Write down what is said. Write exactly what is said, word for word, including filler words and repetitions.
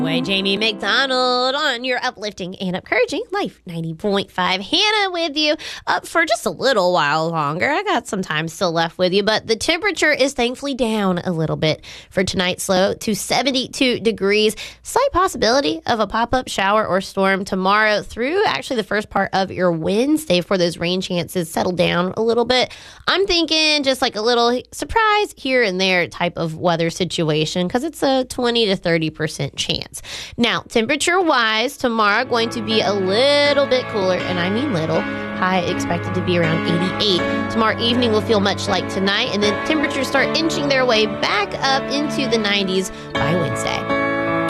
Way Jamie McDonald on your uplifting and encouraging Life ninety point five. Hannah with you up for just a little while longer. I got some time still left with you, but the temperature is thankfully down a little bit for tonight's low to seventy-two degrees. Slight possibility of a pop-up shower or storm tomorrow through actually the first part of your Wednesday before those rain chances settle down a little bit. I'm thinking just like a little surprise here and there type of weather situation because it's a twenty to thirty percent chance. Now, temperature-wise, tomorrow going to be a little bit cooler, and I mean little. High expected to be around eighty-eight. Tomorrow evening will feel much like tonight, and then temperatures start inching their way back up into the nineties by Wednesday.